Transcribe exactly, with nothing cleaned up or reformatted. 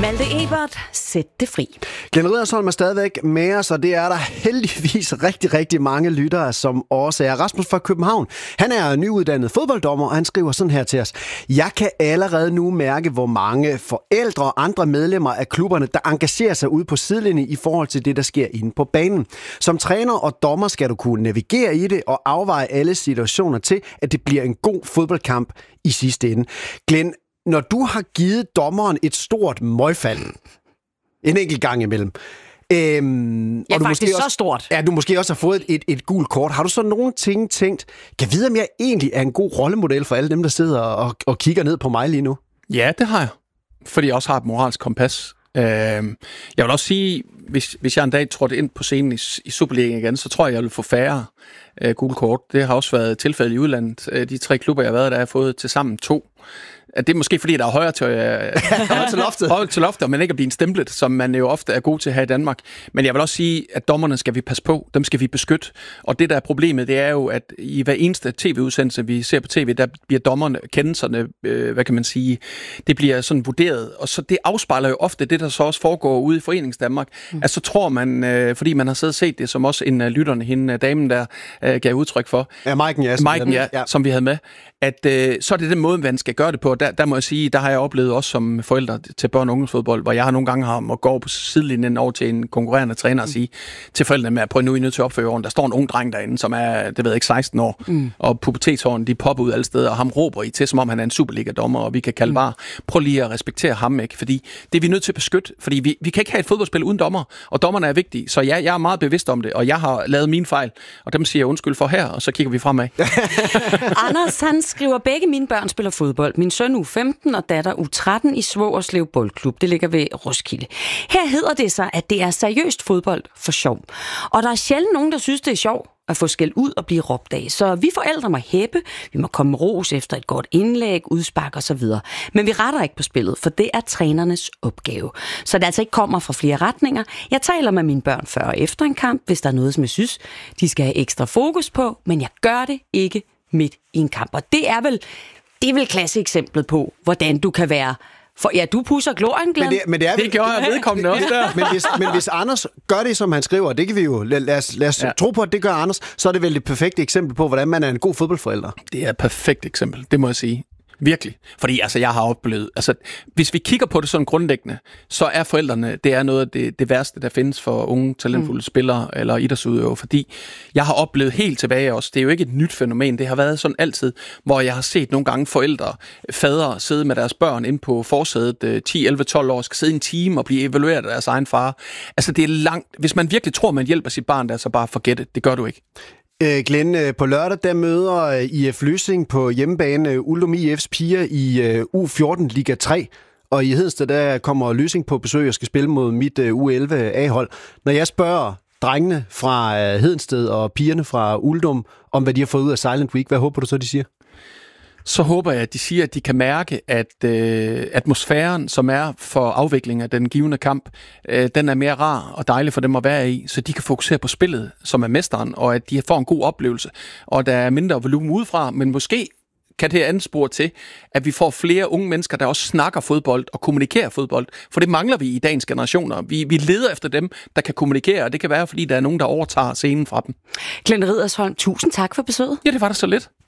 Malte Ebert, sæt det fri. Glenn Riddersholm er stadigvæk med os, og det er der heldigvis rigtig, rigtig mange lyttere, som også er. Rasmus fra København, han er nyuddannet fodbolddommer, og han skriver sådan her til os. Jeg kan allerede nu mærke, hvor mange forældre og andre medlemmer af klubberne, der engagerer sig ude på sidelinjen i forhold til det, der sker inde på banen. Som træner og dommer skal du kunne navigere i det og afveje alle situationer til, at det bliver en god fodboldkamp i sidste ende. Glenn, når du har givet dommeren et stort møgfald, en enkelt gang imellem, øhm, ja, og du faktisk måske så også, stort. Ja, du måske også har fået et, et gult kort, har du så nogle ting tænkt, kan jeg vide, om jeg egentlig er en god rollemodel for alle dem, der sidder og, og kigger ned på mig lige nu? Ja, det har jeg, fordi jeg også har et moralsk kompas. Øh, jeg vil også sige, hvis, hvis jeg en dag trådte ind på scenen i, i Superligaen igen, så tror jeg, jeg vil få færre øh, gule kort. Det har også været tilfældet i udlandet. De tre klubber, jeg har været der, har fået til sammen to. Det er måske fordi, der er højere til, øh, til loftet. højere til loftet, men ikke at blive en stemplet, som man jo ofte er god til her i Danmark. Men jeg vil også sige, at dommerne skal vi passe på, dem skal vi beskytte. Og det, der er problemet, det er jo, at i hver eneste tv-udsendelse, vi ser på tv, der bliver dommerne, kendelserne, øh, hvad kan man sige, det bliver sådan vurderet. Og så det afspejler jo ofte det, der så også foregår ude i Foreningsdanmark. Mm. Altså så tror man, øh, fordi man har siddet og set det, som også en af lytterne, hende damen der, øh, gav udtryk for. Ja, Maiken, ja. Maiken, ja, ja, som vi havde med. At øh, så er det den måde, man skal gøre det på. Der, der må jeg sige, der har jeg oplevet også som forældre til børn- og ungdomsfodbold, hvor jeg har nogle gange har måttet gå på sidelinjen over til en konkurrerende træner og sige til forældrene med, at prøv nu, I er nødt til at opføre orden. Der står en ung dreng derinde, som er, det ved jeg ikke, seksten år, mm. og pubertetshårene, de popper ud alle steder, og ham råber I til, som om han er en Superliga-dommer, og vi kan kalde bare, prøv lige at respektere ham, ikke? Fordi det er vi nødt til at beskytte, fordi vi, vi kan ikke have et fodboldspil uden dommer, og dommerne er vigtige. Så ja, jeg er meget bevidst om det, og jeg har lavet mine fejl, og dem siger jeg undskyld for her, og så kigger vi fremad. Anders, han skriver, begge mine børn spiller fodbold. Min søn u femten og datter u tretten i Svogerslev Boldklub. Det ligger ved Roskilde. Her hedder det sig, at det er seriøst fodbold for sjov. Og der er sjældent nogen, der synes, det er sjovt at få skæld ud og blive råbt af. Så vi forældre må hæppe, vi må komme med ros efter et godt indlæg, udspark og så videre. Men vi retter ikke på spillet, for det er trænernes opgave. Så det altså ikke kommer fra flere retninger. Jeg taler med mine børn før og efter en kamp, hvis der er noget, som jeg synes, de skal have ekstra fokus på, men jeg gør det ikke midt i en kamp. Og det er vel, det er vel klasseeksemplet på, hvordan du kan være. For ja, du pusser glorien, Glenn. Men det, men det, er vel, det gjorde jeg vedkommende også der. men, hvis, men hvis Anders gør det, som han skriver, det kan vi jo, lad, lad os, lad os ja. tro på, at det gør Anders, så er det vel et perfekt eksempel på, hvordan man er en god fodboldforælder. Det er et perfekt eksempel, det må jeg sige. Virkelig. Fordi altså, jeg har oplevet, altså, hvis vi kigger på det sådan grundlæggende, så er forældrene, det er noget af det, det værste, der findes for unge, talentfulde mm. spillere eller idrætsudøvere, fordi jeg har oplevet helt tilbage også, det er jo ikke et nyt fænomen, det har været sådan altid, hvor jeg har set nogle gange forældre, fædre sidde med deres børn inde på forsædet, ti, elleve, tolv år, skal sidde en time og blive evalueret af deres egen far. Altså, det er langt. Hvis man virkelig tror, man hjælper sit barn, der så bare forget det. Det gør du ikke. Glenn, på lørdag der møder I F Løsing på hjemmebane Uldum I F's piger i U fjorten Liga tre, og i Hedensted der kommer Løsing på besøg og skal spille mod mit U elleve A-hold. Når jeg spørger drengene fra Hedensted og pigerne fra Uldum om, hvad de har fået ud af Silent Week, hvad håber du så, de siger? Så håber jeg, at de siger, at de kan mærke, at øh, atmosfæren, som er for afvikling af den givende kamp, øh, den er mere rar og dejlig for dem at være i, så de kan fokusere på spillet, som er mesteren, og at de får en god oplevelse, og der er mindre volumen udefra, men måske kan det anspore til, at vi får flere unge mennesker, der også snakker fodbold og kommunikerer fodbold. For det mangler vi i dagens generationer. Vi, vi leder efter dem, der kan kommunikere, og det kan være, fordi der er nogen, der overtager scenen fra dem. Glenn Riddersholm, tusind tak for besøget. Ja, det var da så lidt.